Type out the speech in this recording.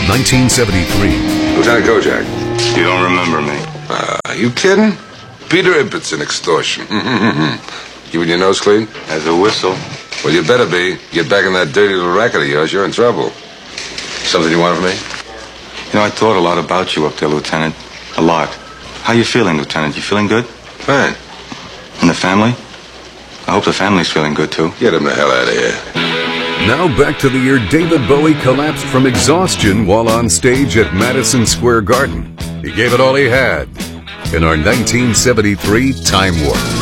1973. Lieutenant Kojak. You don't remember me. Are you kidding? Peter Ibbotson, extortion. Keeping your nose clean? As a whistle. Well, you better be. Get back in that dirty little racket of yours, you're in trouble. Something you want from me? You know, I thought a lot about you up there, Lieutenant. A lot. How you feeling, Lieutenant? You feeling good? Fine. And the family? I hope the family's feeling good, too. Get him the hell out of here. Now back to the year David Bowie collapsed from exhaustion while on stage at Madison Square Garden. He gave it all he had in our 1973 Time Warp.